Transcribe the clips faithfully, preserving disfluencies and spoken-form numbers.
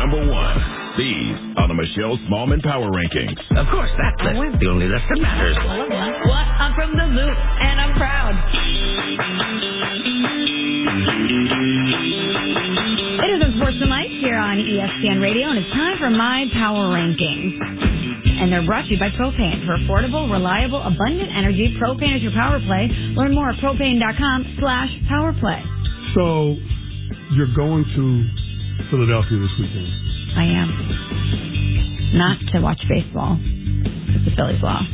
number one. These are the Michelle Smallman Power Rankings. Of course, that list. The only list that matters. What? I'm from the Loop, and I'm proud. It is Unsportsmanlike here on E S P N Radio, and it's time for My Power Rankings. And they're brought to you by Propane. For affordable, reliable, abundant energy, Propane is your power play. Learn more at propane.com slash power play. So, you're going to Philadelphia this weekend? I am. Not to watch baseball, because the Phillies lost.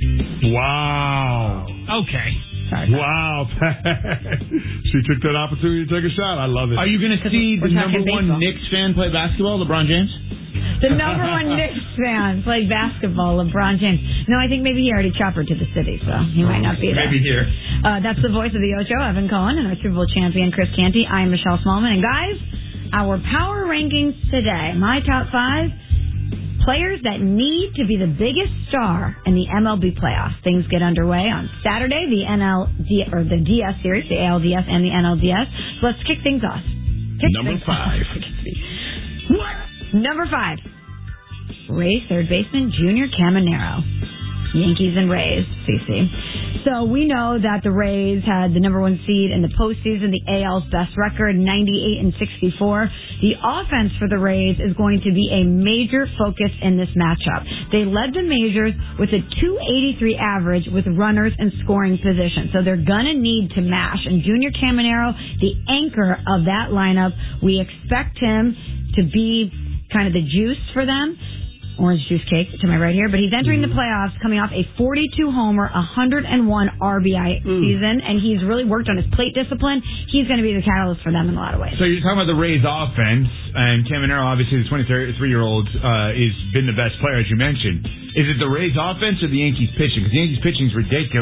Wow. Okay. Sorry. Wow. She took that opportunity to take a shot. I love it. Are you going to see the number one baseball. Knicks fan play basketball, LeBron James? The number one Knicks fan play basketball, LeBron James. No, I think maybe he already choppered to the city, so he might not be there. Maybe here. Uh, that's the voice of the Ocho, Evan Cohen, and our Super Bowl champion, Chris Canty. I'm Michelle Smallman. And guys, our power rankings today. My top five players that need to be the biggest star in the M L B playoffs. Things get underway on Saturday, the N L D or the D S series, the A L D S and the N L D S. So let's kick things off. Kick Number things five. Off. What? Number five. Rays third baseman Junior Caminero. Yankees and Rays, C C. So we know that the Rays had the number one seed in the postseason, the A L's best record, ninety-eight and sixty-four. The offense for the Rays is going to be a major focus in this matchup. They led the majors with a two eighty-three average with runners in scoring position. So they're going to need to mash. And Junior Caminero, the anchor of that lineup, we expect him to be kind of the juice for them. Orange juice cake to my right here, but he's entering the playoffs coming off a forty-two homer, one hundred one R B I mm. season, and he's really worked on his plate discipline. He's going to be the catalyst for them in a lot of ways. So you're talking about the Rays offense, and Caminero, obviously the twenty-three-year-old, uh, has been the best player, as you mentioned. Is it the Rays offense or the Yankees pitching? Because the Yankees pitching is ridiculous.